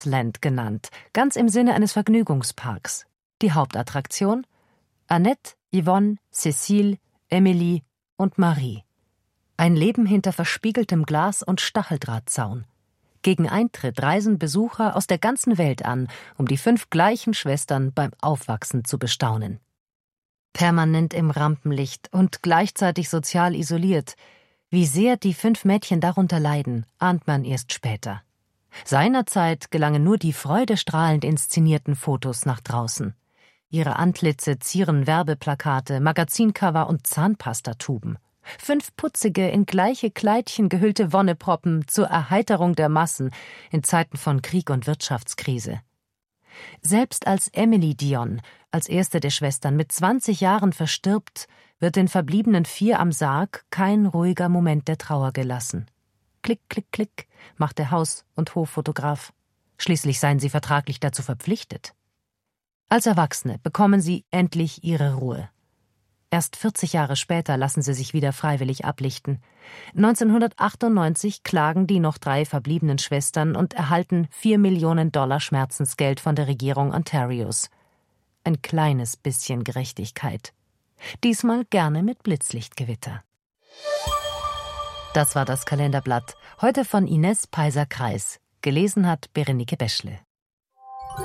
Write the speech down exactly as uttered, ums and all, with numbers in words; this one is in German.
Land genannt, ganz im Sinne eines Vergnügungsparks. Die Hauptattraktion? Annette, Yvonne, Cécile, Emily und Marie. Ein Leben hinter verspiegeltem Glas und Stacheldrahtzaun. Gegen Eintritt reisen Besucher aus der ganzen Welt an, um die fünf gleichen Schwestern beim Aufwachsen zu bestaunen. Permanent im Rampenlicht und gleichzeitig sozial isoliert. Wie sehr die fünf Mädchen darunter leiden, ahnt man erst später. Seinerzeit gelangen nur die freudestrahlend inszenierten Fotos nach draußen. Ihre Antlitze zieren Werbeplakate, Magazincover und Zahnpastatuben. Fünf putzige, in gleiche Kleidchen gehüllte Wonneproppen zur Erheiterung der Massen in Zeiten von Krieg und Wirtschaftskrise. Selbst als Emily Dion, als erste der Schwestern, mit zwanzig Jahren verstirbt, wird den verbliebenen vier am Sarg kein ruhiger Moment der Trauer gelassen. Klick, klick, klick, macht der Haus- und Hoffotograf. Schließlich seien sie vertraglich dazu verpflichtet. Als Erwachsene bekommen sie endlich ihre Ruhe. Erst vierzig Jahre später lassen sie sich wieder freiwillig ablichten. neunzehnhundertachtundneunzig klagen die noch drei verbliebenen Schwestern und erhalten vier Millionen Dollar Schmerzensgeld von der Regierung Ontarios. Ein kleines bisschen Gerechtigkeit. Diesmal gerne mit Blitzlichtgewitter. Das war das Kalenderblatt, heute von Ines Peiser-Kreis. Gelesen hat Berenike Beschle.